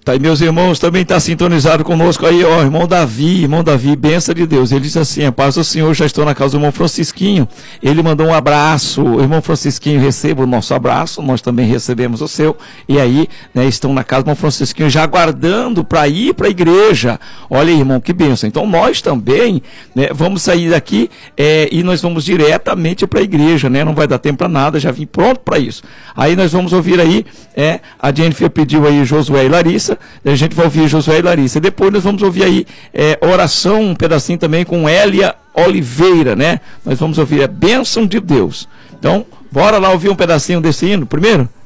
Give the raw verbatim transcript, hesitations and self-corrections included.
Tá, e meus irmãos, também está sintonizado conosco aí, ó, irmão Davi, irmão Davi, benção de Deus. Ele diz assim: a paz do Senhor, já estou na casa do irmão Francisquinho. Ele mandou um abraço. O irmão Francisquinho, receba o nosso abraço, nós também recebemos o seu. E aí, né, estão na casa do irmão Francisquinho já aguardando para ir para a igreja. Olha aí, irmão, que benção. Então nós também, né, vamos sair daqui é, e nós vamos diretamente para a igreja, né? Não vai dar tempo para nada, já vim pronto para isso. Aí nós vamos ouvir aí, é, a Jennifer pediu aí Josué e Larissa. A gente vai ouvir Josué e Larissa. Depois nós vamos ouvir aí é, oração, um pedacinho também com Hélia Oliveira, né? Nós vamos ouvir a bênção de Deus. Então, bora lá ouvir um pedacinho desse hino primeiro?